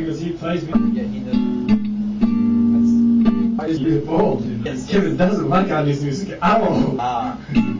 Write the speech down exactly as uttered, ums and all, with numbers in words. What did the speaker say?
because he plays me. Yeah, he knows. I just get involved. Yes. Kevin doesn't like all this music. I won't. Ah.